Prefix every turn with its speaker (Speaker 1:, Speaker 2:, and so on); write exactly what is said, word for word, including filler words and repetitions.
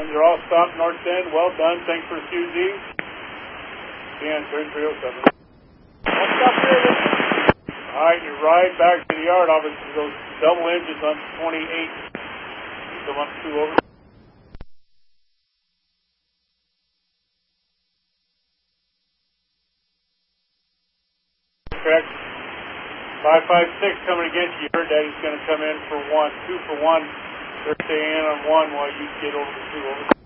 Speaker 1: You're all stopped north end. Well done. Thanks for the Q Z. Dan, thirty-three oh seven. One stop here. All right, you ride back to the yard. Obviously, those double engines on twenty-eight. Come up two over. Correct. five five six coming against you. You heard that. He's going to come in for one. Two for one. They're staying in on one while you get over to two over.